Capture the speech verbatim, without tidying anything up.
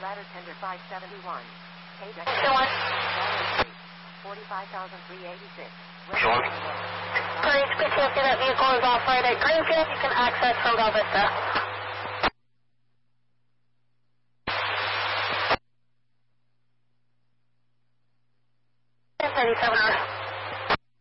Ladder tender five seventy-one. K-Deck. Sure. forty-five thousand three hundred eighty-six. Sure. Please, please see that vehicle is off-road at Greenfield. You can access from Bell Vista. thirty-seven hours.